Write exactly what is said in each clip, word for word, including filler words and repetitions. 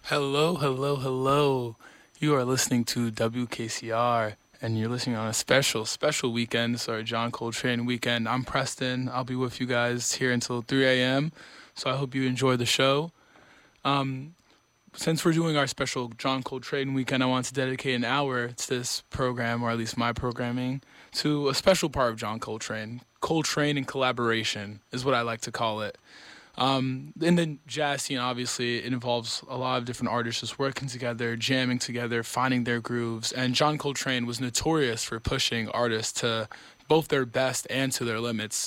Hello, hello, hello. You are listening to W K C R, and you're listening on a special, special weekend. Sorry, John Coltrane weekend. I'm Preston. I'll be with you guys here until three a m. So I hope you enjoy the show. Um, since we're doing our special John Coltrane weekend, I want to dedicate an hour to this program, or at least my programming, to a special part of John Coltrane. Coltrane and collaboration is what I like to call it. Um, in the jazz scene, obviously, it involves a lot of different artists just working together, jamming together, finding their grooves. And John Coltrane was notorious for pushing artists to both their best and to their limits.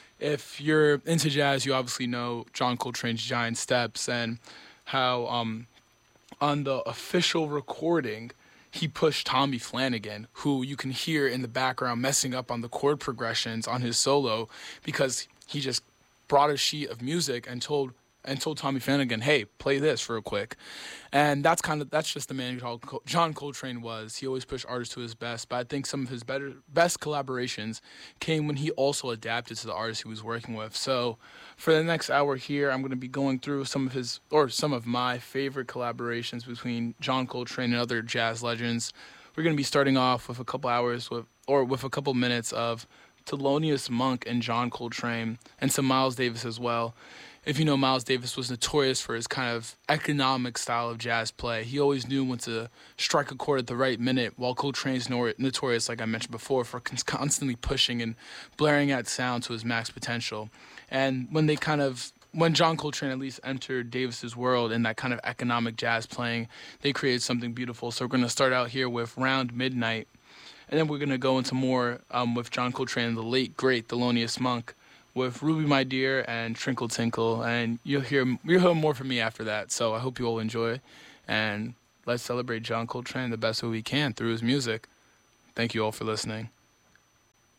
If you're into jazz, you obviously know John Coltrane's Giant Steps and how um, on the official recording, he pushed Tommy Flanagan, who you can hear in the background messing up on the chord progressions on his solo because he just brought a sheet of music and told and told Tommy Flanagan, "Hey, play this real quick." And that's kind of that's just the man who John Coltrane was. He always pushed artists to his best, but I think some of his better best collaborations came when he also adapted to the artists he was working with. So, for the next hour here, I'm going to be going through some of his or some of my favorite collaborations between John Coltrane and other jazz legends. We're going to be starting off with a couple hours with or with a couple minutes of Thelonious Monk and John Coltrane, and some Miles Davis as well. If you know, Miles Davis was notorious for his kind of economic style of jazz play. He always knew when to strike a chord at the right minute, while Coltrane's nor- notorious, like I mentioned before, for con- constantly pushing and blaring out sound to his max potential. And when they kind of when John Coltrane at least entered Davis's world in that kind of economic jazz playing, they created something beautiful. So we're going to start out here with Round Midnight, and then we're going to go into more um, with John Coltrane and the late, great Thelonious Monk with Ruby My Dear and Trinkle Tinkle. And you'll hear, you'll hear more from me after that. So I hope you all enjoy. And let's celebrate John Coltrane the best way we can through his music. Thank you all for listening.